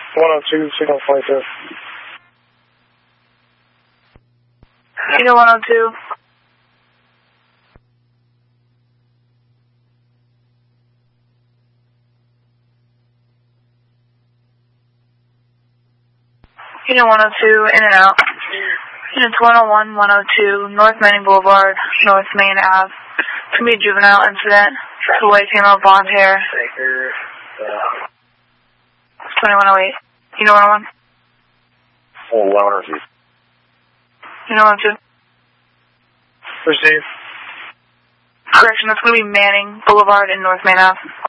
102, signal 22. Unit 102. Unit 102, in and out. Units 101, 102, North Manning Boulevard, North Main Ave. It's going to be a juvenile incident. It's a white female, blonde hair. 2108. Unit 101. Oh, 102. Unit 102. Receive. Correction, that's going to be Manning Boulevard in North Main Ave.